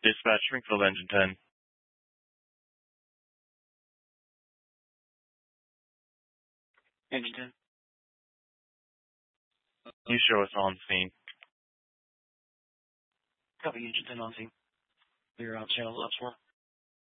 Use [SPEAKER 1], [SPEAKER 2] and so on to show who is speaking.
[SPEAKER 1] Dispatch, Springfield Engine 10.
[SPEAKER 2] Engine 10.
[SPEAKER 1] You show us on scene.
[SPEAKER 2] Copy, Engine 10 on scene. Clear out channel up 4.